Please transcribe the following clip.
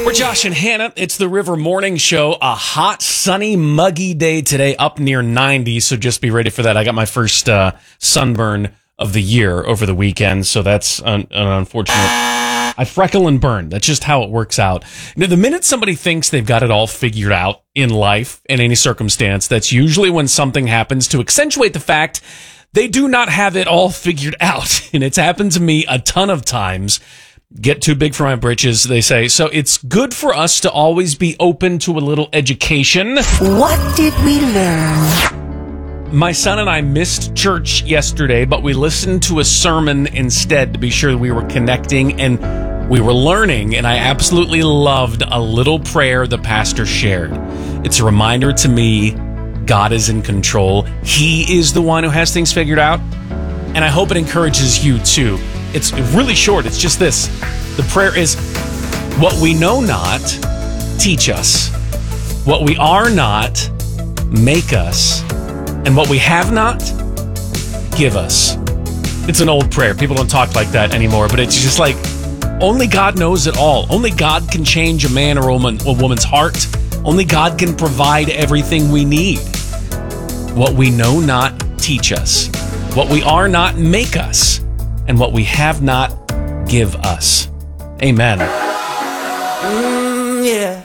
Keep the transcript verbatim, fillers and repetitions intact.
We're Josh and Hannah. It's the River Morning Show. A hot, sunny, muggy day today, up near ninety. So just be ready for that. I got my first uh, sunburn of the year over the weekend, so that's un- an unfortunate. I freckle and burn. That's just how it works out. Now, the minute somebody thinks they've got it all figured out in life, in any circumstance, that's usually when something happens to accentuate the fact they do not have it all figured out. And it's happened to me a ton of times. Get too big for my britches, they say. So it's good for us to always be open to a little education. What did we learn? My son and I missed church yesterday, but we listened to a sermon instead to be sure that we were connecting and we were learning, and I absolutely loved a little prayer the pastor shared. It's a reminder to me, God is in control. He is the one who has things figured out, and I hope it encourages you too. It's really short. It's just this. The prayer is, what we know not, teach us. What we are not, make us. And what we have not, give us. It's an old prayer. People don't talk like that anymore, but it's just like, only God knows it all. Only God can change a man or a, woman, a woman's heart. Only God can provide everything we need. What we know not, teach us. What we are not, make us. And what we have not, give us. Amen. Mm, yeah.